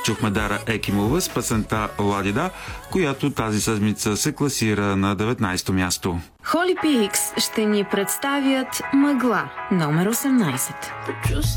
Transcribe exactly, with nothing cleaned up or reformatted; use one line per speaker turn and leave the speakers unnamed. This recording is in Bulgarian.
Чухме Дара Екимова с песента "Ладида", която тази седмица се класира на деветнайсето място.
Holy Peaks ще ни представят "Мъгла", номер осемнайсет.